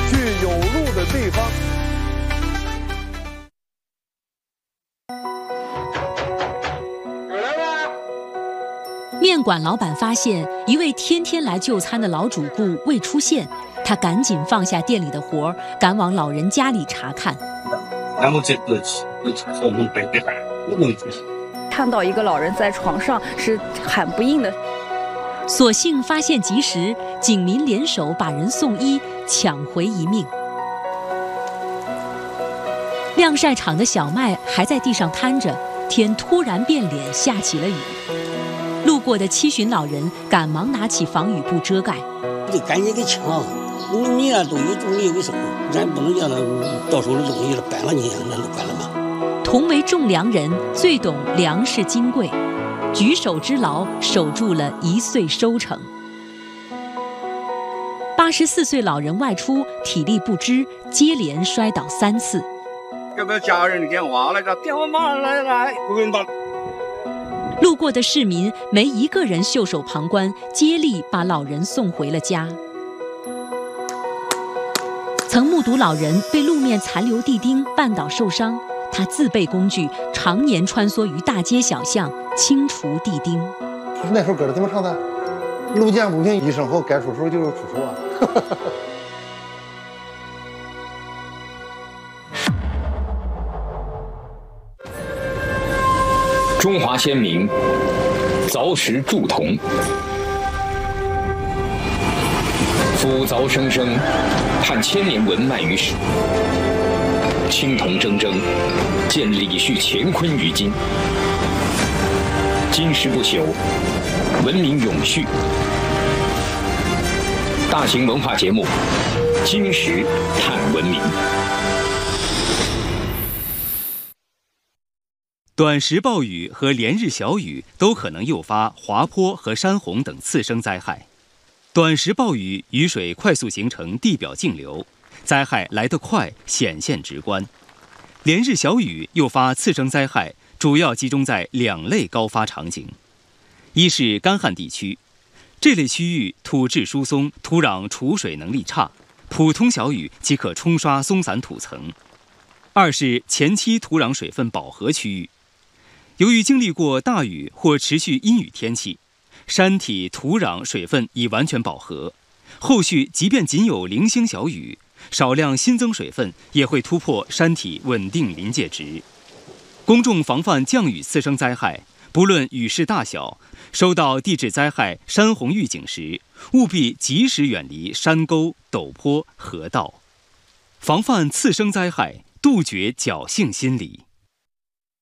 去有路的地方。 面馆老板发现一位天天来就餐的老主顾未出现，他赶紧放下店里的活，赶往老人家里查看。 看到一个老人在床上是喊不应的， 所幸发现及时，警民联手把人送医，抢回一命。晾晒场的小麦还在地上摊着，天突然变脸，下起了雨。路过的七旬老人赶忙拿起防雨布遮盖， 得赶紧给抢。你那东西重力为什么？咱不能让它到手的东西了搬了，你那管了吗？ 同为种粮人，最懂粮食金贵，举手之劳守住了1岁收成。84岁老人外出体力不支，接连摔倒3次。 要不要家人的电话？那个电话马上来，我给你打。 路过的市民没一个人袖手旁观，接力把老人送回了家。曾目睹老人被路面残留地钉绊倒受伤，他自备工具，常年穿梭于大街小巷，清除地钉。 那时候搁这怎么唱的？路见不平一声吼，该出手就是出手啊！ 中华先民凿石铸铜，夫凿生生，盼千年文脉于史。青铜铮铮，见李旭乾坤于今。金石不朽，文明永续。大型文化节目《金石探文明》。 短时暴雨和连日小雨都可能诱发滑坡和山洪等次生灾害。短时暴雨，雨水快速形成地表径流，灾害来得快，显现直观。连日小雨诱发次生灾害，主要集中在2类高发场景：一是干旱地区，这类区域土质疏松，土壤储水能力差，普通小雨即可冲刷松散土层；二是前期土壤水分饱和区域。由于经历过大雨或持续阴雨天气，山体土壤水分已完全饱和，后续即便仅有零星小雨，少量新增水分也会突破山体稳定临界值。公众防范降雨次生灾害，不论雨势大小，收到地质灾害、山洪预警时，务必及时远离山沟、陡坡、河道，防范次生灾害，杜绝侥幸心理。